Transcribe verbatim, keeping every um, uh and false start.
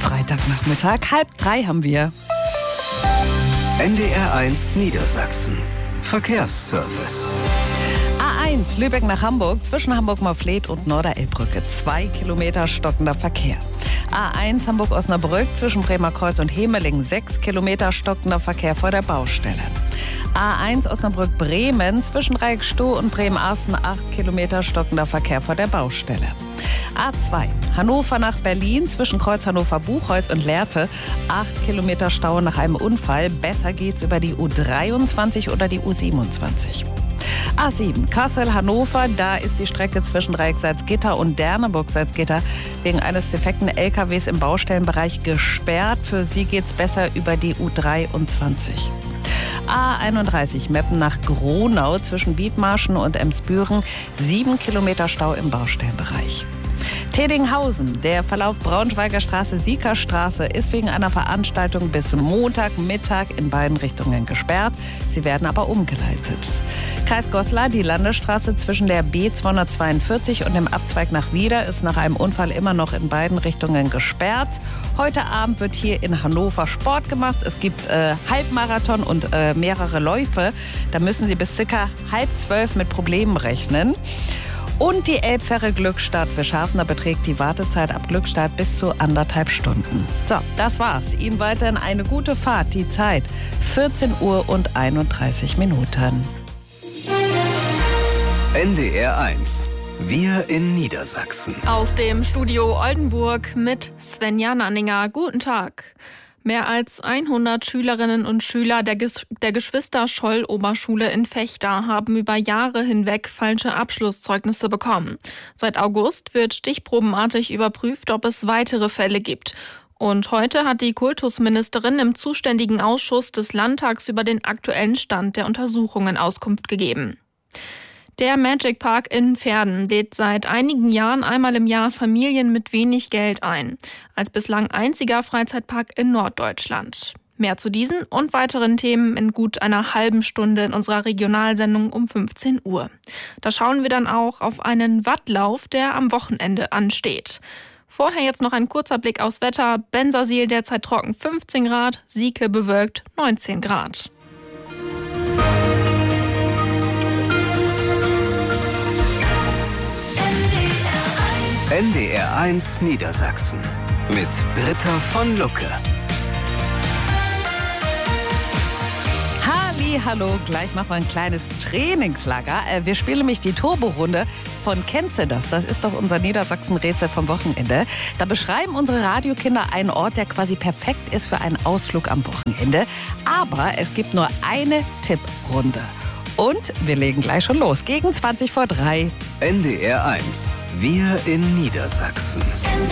Freitagnachmittag, halb drei haben wir. N D R eins Niedersachsen. Verkehrsservice. A eins Lübeck nach Hamburg, zwischen Hamburg-Marfleet und Norderelbbrücke. Zwei Kilometer stockender Verkehr. A eins Hamburg-Osnabrück, zwischen Bremerkreuz und Hemeling. Sechs Kilometer stockender Verkehr vor der Baustelle. A eins Osnabrück-Bremen, zwischen Reikstow und Bremen-Arsten. Acht Kilometer stockender Verkehr vor der Baustelle. A zwei Hannover nach Berlin, zwischen Kreuz Hannover-Buchholz und Lehrte. Acht Kilometer Stau nach einem Unfall. Besser geht's über die U dreiundzwanzig oder die U siebenundzwanzig. A sieben Kassel-Hannover, da ist die Strecke zwischen Dreieck-Salzgitter und Derneburg-Salzgitter wegen eines defekten L K Ws im Baustellenbereich gesperrt. Für sie geht's besser über die U dreiundzwanzig. A einunddreißig Meppen nach Gronau, zwischen Wiedmarschen und Emsbüren. Sieben Kilometer Stau im Baustellenbereich. Teddinghausen, der Verlauf Braunschweiger Straße-Siekerstraße ist wegen einer Veranstaltung bis Montagmittag in beiden Richtungen gesperrt. Sie werden aber umgeleitet. Kreis Goslar, die Landesstraße zwischen der B zweihundertzweiundvierzig und dem Abzweig nach Wieder ist nach einem Unfall immer noch in beiden Richtungen gesperrt. Heute Abend wird hier in Hannover Sport gemacht. Es gibt äh, Halbmarathon und äh, mehrere Läufe. Da müssen Sie bis circa halb zwölf mit Problemen rechnen. Und die Elbfähre Glückstadt für Schafner beträgt die Wartezeit ab Glückstadt bis zu anderthalb Stunden. So, das war's. Ihnen weiterhin eine gute Fahrt. Die Zeit vierzehn Uhr und einunddreißig Minuten. N D R eins. Wir in Niedersachsen. Aus dem Studio Oldenburg mit Svenja Nanninger. Guten Tag. Mehr als hundert Schülerinnen und Schüler der, Ges- der Geschwister-Scholl-Oberschule in Vechta haben über Jahre hinweg falsche Abschlusszeugnisse bekommen. Seit August wird stichprobenartig überprüft, ob es weitere Fälle gibt. Und heute hat die Kultusministerin im zuständigen Ausschuss des Landtags über den aktuellen Stand der Untersuchungen Auskunft gegeben. Der Magic Park in Verden lädt seit einigen Jahren einmal im Jahr Familien mit wenig Geld ein. Als bislang einziger Freizeitpark in Norddeutschland. Mehr zu diesen und weiteren Themen in gut einer halben Stunde in unserer Regionalsendung um fünfzehn Uhr. Da schauen wir dann auch auf einen Wattlauf, der am Wochenende ansteht. Vorher jetzt noch ein kurzer Blick aufs Wetter. Bensersiel derzeit trocken fünfzehn Grad, Sieke bewölkt neunzehn Grad. N D R eins Niedersachsen mit Britta von Lucke. Halli, hallo, gleich machen wir ein kleines Trainingslager. Wir spielen nämlich die Turbo-Runde von Kennst du das? Das ist doch unser Niedersachsen-Rätsel vom Wochenende. Da beschreiben unsere Radiokinder einen Ort, der quasi perfekt ist für einen Ausflug am Wochenende. Aber es gibt nur eine Tipprunde. Und wir legen gleich schon los. Gegen zwanzig vor drei. N D R eins. Wir in Niedersachsen. N D